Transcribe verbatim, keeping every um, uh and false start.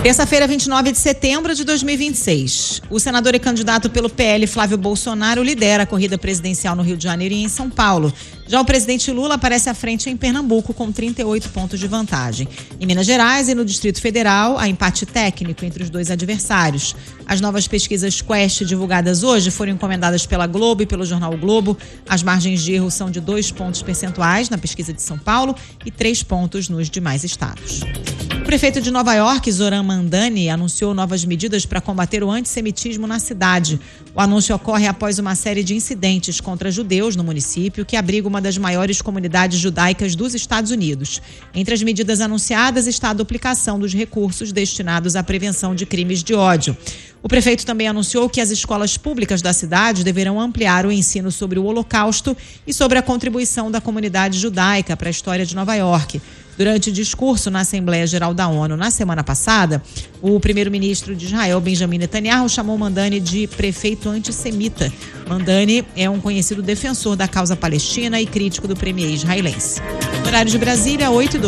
Terça-feira, vinte e nove de setembro de dois mil e vinte e seis. O senador e candidato pelo P L, Flávio Bolsonaro, lidera a corrida presidencial no Rio de Janeiro e em São Paulo. Já o presidente Lula aparece à frente em Pernambuco com trinta e oito pontos de vantagem. Em Minas Gerais e no Distrito Federal, há empate técnico entre os dois adversários. As novas pesquisas Quest divulgadas hoje foram encomendadas pela Globo e pelo jornal o Globo. As margens de erro são de dois pontos percentuais na pesquisa de São Paulo e três pontos nos demais estados. O prefeito de Nova York, Zoran Mandani, anunciou novas medidas para combater o antissemitismo na cidade. O anúncio ocorre após uma série de incidentes contra judeus no município, que abriga uma das maiores comunidades judaicas dos Estados Unidos. Entre as medidas anunciadas está a duplicação dos recursos destinados à prevenção de crimes de ódio. O prefeito também anunciou que as escolas públicas da cidade deverão ampliar o ensino sobre o Holocausto e sobre a contribuição da comunidade judaica para a história de Nova York. Durante discurso na Assembleia Geral da ONU na semana passada, o primeiro-ministro de Israel, Benjamin Netanyahu, chamou Mandani de prefeito antissemita. Mandani é um conhecido defensor da causa palestina e crítico do premier israelense. Horário de Brasília, oito e dois.